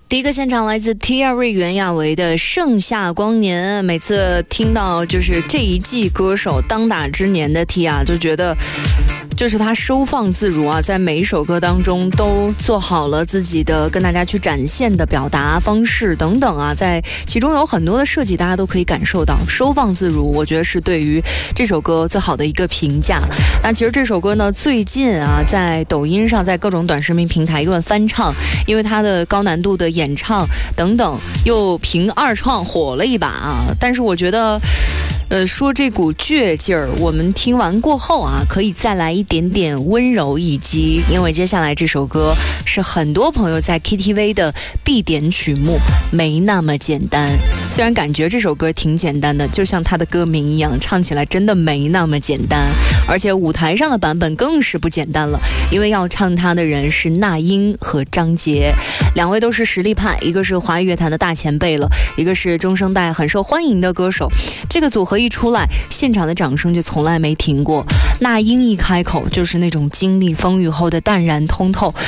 第一个现场来自 Tia 瑞袁娅维的《盛夏光年》，每次听到就是这一季歌手当打之年的 Tia， 就觉得就是他收放自如啊，在每一首歌当中都做好了自己的跟大家去展现的表达方式等等啊，在其中有很多的设计大家都可以感受到收放自如，我觉得是对于这首歌最好的一个评价。那其实这首歌呢，最近啊在抖音上，在各种短视频平台又翻唱，因为它的高难度的演唱等等又凭二创火了一把啊。但是我觉得说这股倔劲儿，我们听完过后啊，可以再来一点点温柔一击，因为接下来这首歌是很多朋友在 KTV 的必点曲目，没那么简单。虽然感觉这首歌挺简单的，就像它的歌名一样，唱起来真的没那么简单，而且舞台上的版本更是不简单了，因为要唱它的人是那英和张杰，两位都是实力派，一个是华语乐坛的大前辈了，一个是中生代很受欢迎的歌手。这个组合一出来，现场的掌声就从来没停过。那英一开口就是那种经历风雨后的淡然通透，